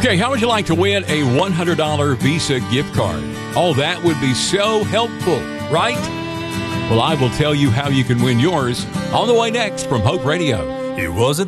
Okay, how would you like to win a $100 Visa gift card? Oh, that would be so helpful, right? Well, I will tell you how you can win yours on the way next from Hope Radio. It was a